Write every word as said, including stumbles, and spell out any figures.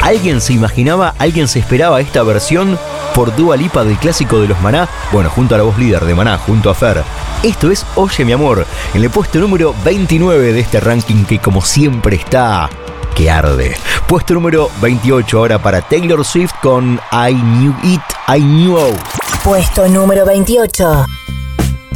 ¿Alguien se imaginaba, alguien se esperaba esta versión por Dua Lipa del clásico de los Maná? Bueno, junto a la voz líder de Maná, junto a Fer. Esto es Oye Mi Amor, en el puesto número veintinueve de este ranking que como siempre está que arde. Puesto número veintiocho ahora para Taylor Swift con I Knew It, I Knew. Puesto número veintiocho.